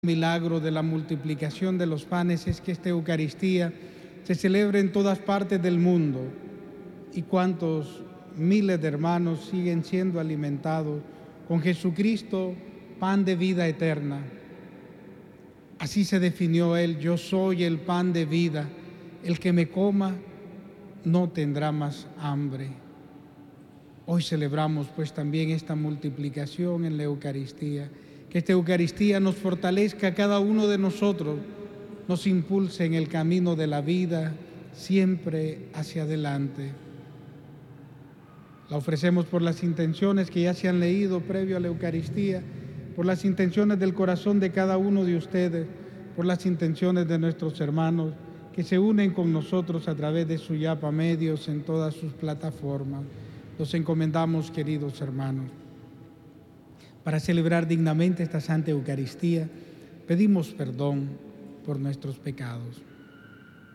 milagro de la multiplicación de los panes es que esta Eucaristía se celebre en todas partes del mundo y cuantos miles de hermanos siguen siendo alimentados con Jesucristo, pan de vida eterna. Así se definió Él: yo soy el pan de vida, el que me coma no tendrá más hambre. Hoy celebramos pues también esta multiplicación en la Eucaristía. Que esta Eucaristía nos fortalezca a cada uno de nosotros, nos impulse en el camino de la vida, siempre hacia adelante. La ofrecemos por las intenciones que ya se han leído previo a la Eucaristía, por las intenciones del corazón de cada uno de ustedes, por las intenciones de nuestros hermanos que se unen con nosotros a través de Suyapa Medios en todas sus plataformas. Los encomendamos, queridos hermanos. Para celebrar dignamente esta Santa Eucaristía, pedimos perdón por nuestros pecados.